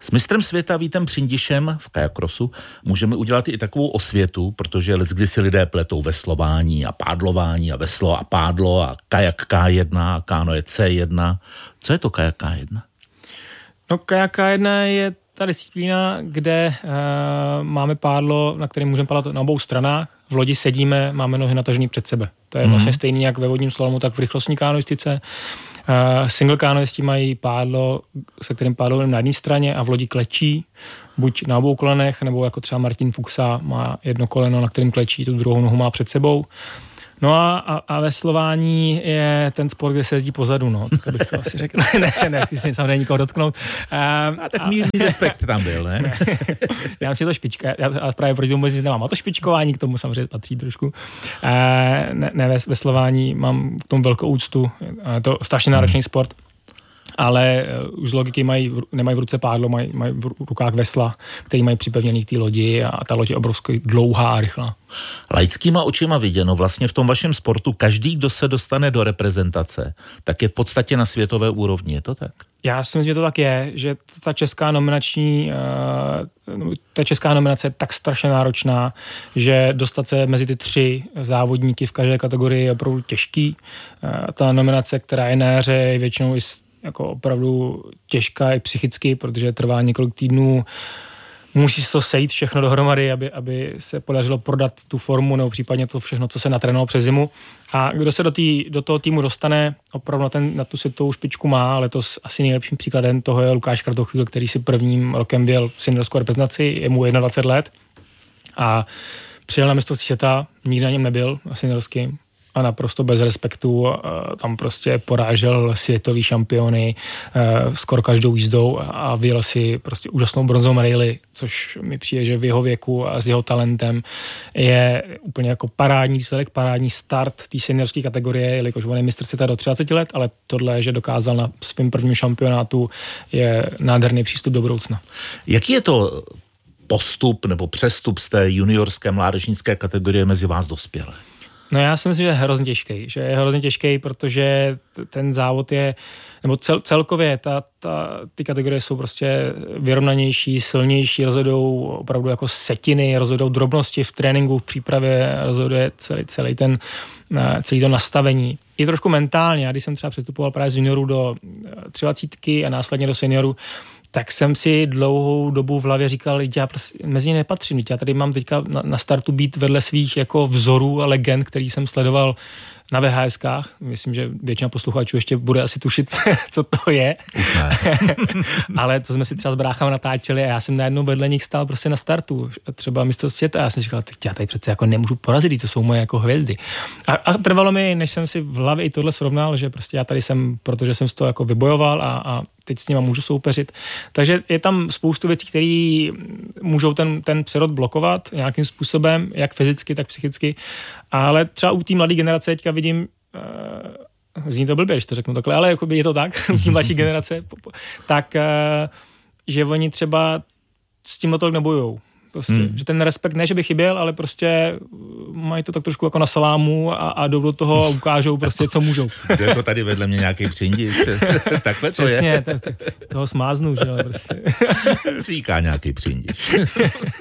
S mistrem světa Vítem Přindišem v kajakrosu můžeme udělat i takovou osvětu, protože leckdy si lidé pletou veslování a pádlování a veslo a pádlo a kajak K1 a kánoe C1. Co je to kajak K1? No kajak K1 je ta disciplína, kde máme pádlo, na kterém můžeme padat na obou stranách. V lodi sedíme, máme nohy natažený před sebe. To je vlastně stejný jak ve vodním slalomu, tak v rychlostní kánoistice. Single kánoisti mají pádlo, se kterým pádlo na jedné straně a v lodi klečí, buď na obou kolenech, nebo jako třeba Martin Fuchsa má jedno koleno, na kterým klečí, tu druhou nohu má před sebou. No a veslování je ten sport, kde se jezdí pozadu, no. Tak bych to asi řekl. Ne, chci se samozřejmě nikoho dotknout. Tak mírný respekt tam byl, ne? Já myslím, že to špička. Já právě proti tomu mezi nemám. A to špičkování k tomu samozřejmě patří trošku. Veslování mám k tomu velkou úctu. Je to strašně náročný sport. Ale už z logiky nemají v ruce pádlo, mají v rukách vesla, který mají připevněný k té lodi a ta loď je obrovsky dlouhá a rychlá. Laickýma očima viděno, vlastně v tom vašem sportu každý, kdo se dostane do reprezentace, tak je v podstatě na světové úrovni, je to tak? Já si myslím, že to tak je, že ta česká nominace je tak strašně náročná, že dostat se mezi ty 3 závodníky v každé kategorii je opravdu těžký. Ta nominace, která je na jaře, je většinou i jako opravdu těžká i psychicky, protože trvá několik týdnů. Musí se to sejít všechno dohromady, aby se podařilo prodat tu formu nebo případně to všechno, co se natrénovalo přes zimu. A kdo se do toho týmu dostane, opravdu na tu světovou špičku má, letos asi nejlepším příkladem toho je Lukáš Kratochvíl, který si prvním rokem vyjel seniorskou reprezentaci, je mu 21 let a přijel na mistrovství světa, nikdy na něm nebyl, na seniorským, a naprosto bez respektu tam prostě porážel světový šampiony skoro každou jízdou a vyjel si prostě úžasnou bronzovou medaili, což mi přijde, že v jeho věku a s jeho talentem je úplně jako parádní výsledek, parádní start té seniorské kategorie, jelikož on je mistr světa do 30 let, ale tohle, že dokázal na svém prvním šampionátu, je nádherný přístup do budoucna. Jaký je to postup nebo přestup z té juniorské mládežnické kategorie mezi vás dospělé? No já si myslím, že je hrozně těžký, protože ten závod je, nebo celkově ty kategorie jsou prostě vyrovnanější, silnější, rozhodou opravdu jako setiny, rozhodou drobnosti v tréninku, v přípravě, rozhoduje celý to nastavení. Je trošku mentálně, já když jsem třeba přestupoval právě z juniorů do 23 a následně do seniorů, tak jsem si dlouhou dobu v hlavě říkal, že já prostě mezi ně nepatřím, já tady mám teďka na startu být vedle svých jako vzorů a legend, který jsem sledoval na VHSkách. Myslím, že většina posluchačů ještě bude asi tušit, co to je. Ale to jsme si třeba s bráchama natáčeli a já jsem najednou vedle nich stál prostě na startu. Třeba mistrovství světa a já jsem říkal, já tady přece jako nemůžu porazit, to jsou moje jako hvězdy. A trvalo mi, než jsem si v hlavě i tohle srovnal, že prostě já tady jsem, protože jsem z toho jako vybojoval a teď s nima můžu soupeřit. Takže je tam spoustu věcí, které můžou ten přerod blokovat nějakým způsobem, jak fyzicky, tak psychicky. Ale třeba u té mladé generace teďka vidím, zní to blbě, když to řeknu takhle, ale je to tak, u té mladší generace, tak že oni třeba s tím tolik nebojujou. Prostě, že ten respekt ne, že by chyběl, ale prostě mají to tak trošku jako na salámu a jdou do toho a ukážou prostě, co můžou. Je to tady vedle mě nějaký Přindiš? Takhle to přesně, je. Přesně, toho smáznu, že jo, prostě. Říká nějaký Přindiš.